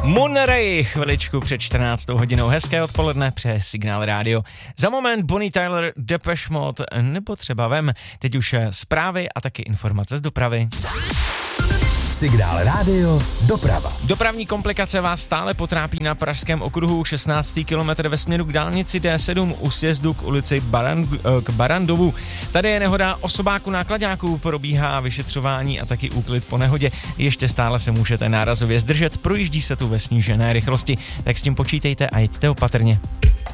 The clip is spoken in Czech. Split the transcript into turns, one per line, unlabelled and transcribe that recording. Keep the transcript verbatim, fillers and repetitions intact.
Moon-Ray, chviličku před čtrnáctou hodinou. Hezké odpoledne přes Signál Radio. Za moment Bonnie Tyler, Depeche Mode nebo třeba Vem. Teď už zprávy a taky informace z dopravy.
Signál Radio, doprava.
Dopravní komplikace vás stále potrápí na pražském okruhu šestnáctý kilometr ve směru k dálnici D sedm u sjezdu k ulici Baran, k Barandovu. Tady je nehoda osobáku nákladáků, probíhá vyšetřování a taky úklid po nehodě. Ještě stále se můžete nárazově zdržet, projíždí se tu ve snížené rychlosti, tak s tím počítejte a jeďte opatrně.